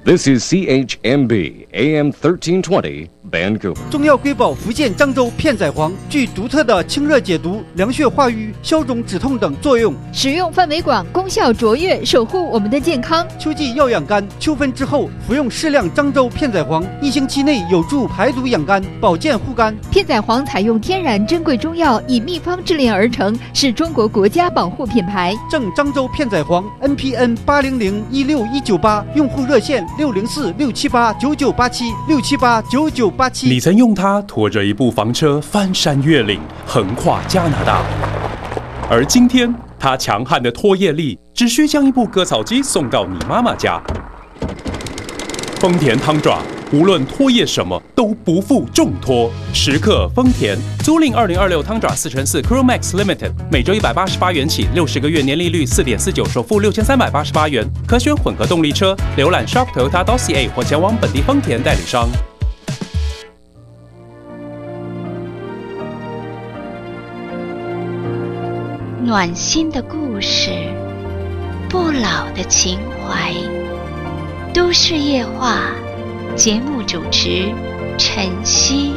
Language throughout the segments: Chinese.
This is CHMB AM 1320 Vancouver。 中药瑰宝福建漳州片仔癀具独特的清热解毒、凉血化瘀、消肿止痛等作用， 使用范围广，功效卓越，守护我们的健康。 秋季要养肝，秋分之后服用适量漳州片仔癀，1星期内有助排毒养肝、保健护肝。 片仔癀采用天然珍贵中药，以秘方制炼而成，是中国国家保护品牌。 正漳州片仔癀 NPN 800-16198，用户热线604-678-9987，678-9987。 你曾用它拖着一部房车翻山越岭，横跨加拿大，而今天它强悍的拖曳力，只需将一部割草机送到你妈妈家。丰田汤爪，无论拖曳什么都不负重托，时刻丰田。租赁2026汤爪4x4 Cromax Limited， 每周188元起，60个月年利率4.49%，首付6388元，可选混合动力车。浏览 shop.toyota.ca 或前往本地丰田代理商。 暖心的故事，不老的情怀。都市夜话，节目主持陈曦。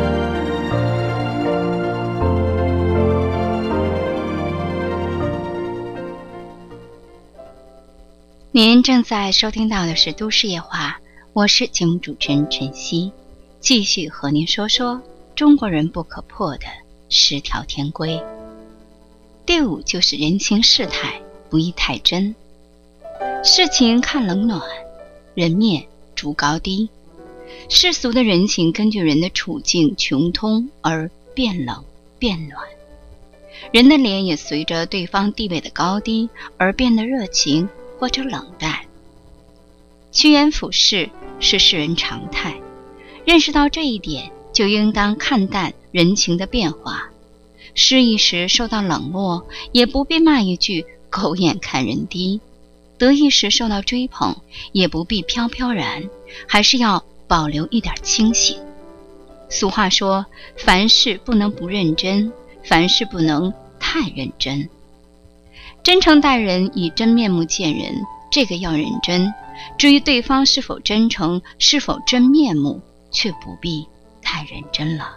您正在收听到的是都市夜话，我是节目主持人陈曦，继续和您说说中国人不可破的10条天规。第5就是人情世态不宜太真，事情看冷暖，人面逐高低。世俗的人情根据人的处境穷通而变冷变暖，人的脸也随着对方地位的高低而变得热情或者冷淡。趋炎附势是世人常态，认识到这一点，就应当看淡人情的变化。失意时受到冷落，也不必骂一句狗眼看人低；得意时受到追捧，也不必飘飘然，还是要保留一点清醒。俗话说，凡事不能不认真，凡事不能太认真。真诚待人，以真面目见人，这个要认真。至于对方是否真诚，是否真面目，却不必太认真了。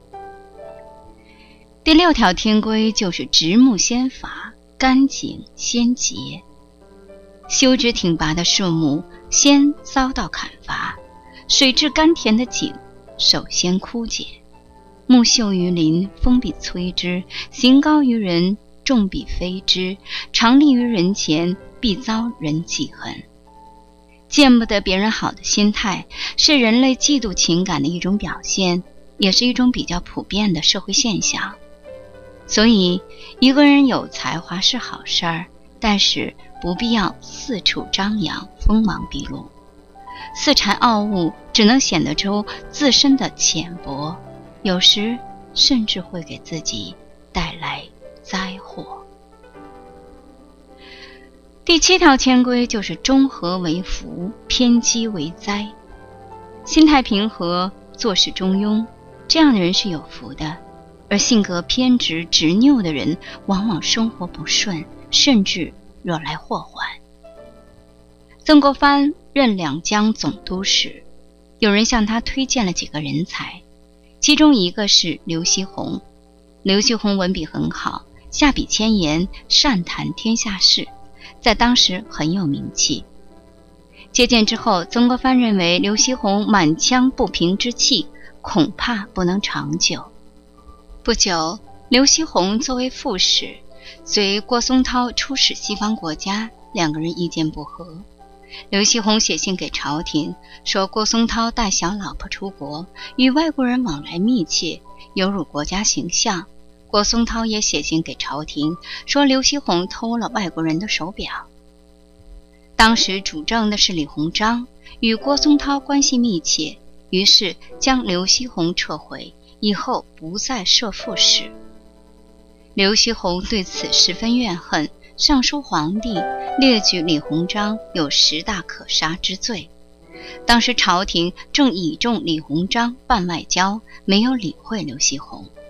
第6条天规就是直木先伐，干井先截。修枝挺拔的树木先遭到砍伐，水质甘甜的井首先枯竭。木秀于林，风必摧之；行高于人，众必非之；常立于人前，必遭人记恨。见不得别人好的心态，是人类嫉妒情感的一种表现，也是一种比较普遍的社会现象。所以一个人有才华是好事儿，但是不必要四处张扬，锋芒毕露。恃才傲物只能显得出自身的浅薄，有时甚至会给自己带来灾祸。第7条天规就是中和为福，偏激为灾。心态平和，做事中庸，这样的人是有福的。而性格偏执执拗的人，往往生活不顺，甚至惹来祸患。曾国藩任两江总督时，有人向他推荐了几个人才，其中一个是刘锡鸿。刘锡鸿文笔很好，下笔千言，善谈天下事，在当时很有名气。接见之后，曾国藩认为刘锡鸿满腔不平之气，恐怕不能长久。不久，刘锡鸿作为副使，随郭松涛出使西方国家，两个人意见不合。刘锡鸿写信给朝廷，说郭松涛带小老婆出国，与外国人往来密切，有辱国家形象。郭松涛也写信给朝廷，说刘锡鸿偷了外国人的手表。当时主政的是李鸿章，与郭松涛关系密切，于是将刘锡鸿撤回，以后不再设副使。刘锡鸿对此十分怨恨，上书皇帝，列举李鸿章有10大可杀之罪。当时朝廷正倚重李鸿章办外交，没有理会刘锡鸿。